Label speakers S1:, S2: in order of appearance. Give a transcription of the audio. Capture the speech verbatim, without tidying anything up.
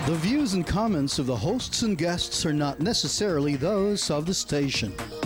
S1: The views and comments of the hosts and guests are not necessarily those of the station.